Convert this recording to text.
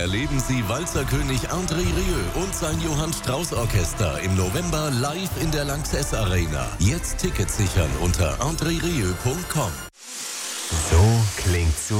Erleben Sie Walzerkönig André Rieu und sein Johann Strauß Orchester im November live in der Lanxess Arena. Jetzt Tickets sichern unter andrerieu.com. So klingt's